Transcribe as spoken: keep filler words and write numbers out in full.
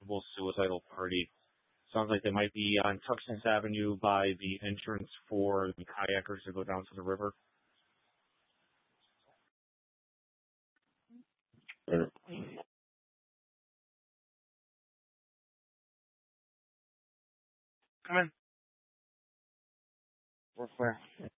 possible suicidal party. Sounds like they might be on Tuxas Avenue by the entrance for the kayakers to go down to the river. Uh, Come in. We're where?